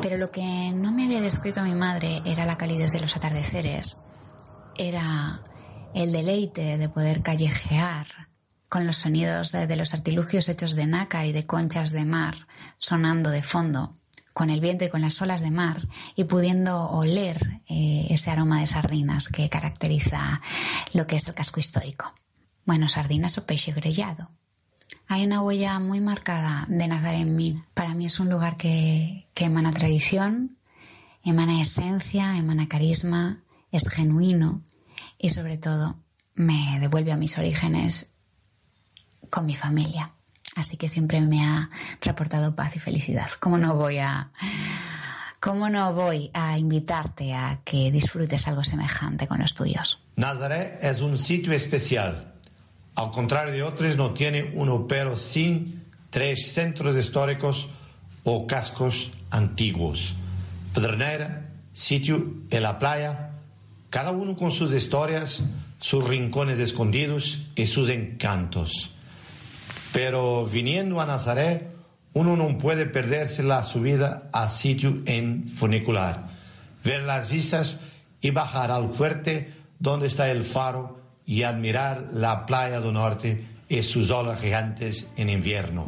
Pero lo que no me había descrito mi madre era la calidez de los atardeceres, era el deleite de poder callejear con los sonidos de los artilugios hechos de nácar y de conchas de mar sonando de fondo, con el viento y con las olas de mar, y pudiendo oler ese aroma de sardinas que caracteriza lo que es el casco histórico. Bueno, sardinas o peixe grellado. Hay una huella muy marcada de Nazaré en mí. Para mí es un lugar que emana tradición, emana esencia, emana carisma, es genuino y sobre todo me devuelve a mis orígenes con mi familia. Así que siempre me ha reportado paz y felicidad. ¿Cómo no voy a invitarte a que disfrutes algo semejante con los tuyos? Nazaré es un sitio especial. Al contrario de otros, no tiene uno, pero sin 3 centros históricos o cascos antiguos. Pedernera, sitio y la playa, cada uno con sus historias, sus rincones escondidos y sus encantos. Pero viniendo a Nazaré, uno no puede perderse la subida al sitio en funicular, ver las vistas y bajar al fuerte donde está el faro y admirar la playa del norte y sus olas gigantes en invierno.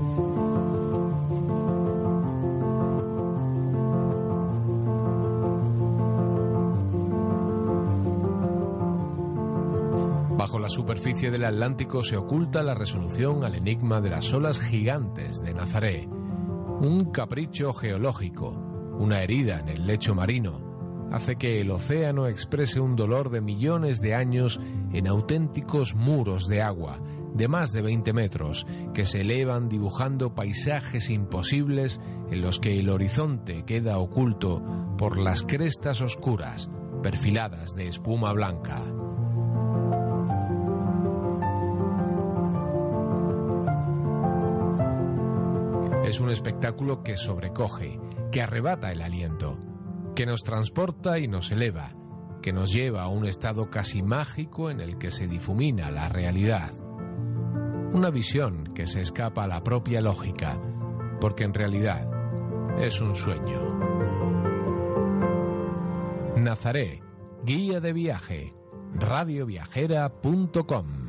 Bajo la superficie del Atlántico se oculta la resolución al enigma de las olas gigantes de Nazaré. Un capricho geológico, una herida en el lecho marino, hace que el océano exprese un dolor de millones de años en auténticos muros de agua de más de 20 metros que se elevan dibujando paisajes imposibles en los que el horizonte queda oculto por las crestas oscuras perfiladas de espuma blanca. Es un espectáculo que sobrecoge, que arrebata el aliento, que nos transporta y nos eleva, que nos lleva a un estado casi mágico en el que se difumina la realidad. Una visión que se escapa a la propia lógica, porque en realidad es un sueño. Nazaré, guía de viaje, radioviajera.com.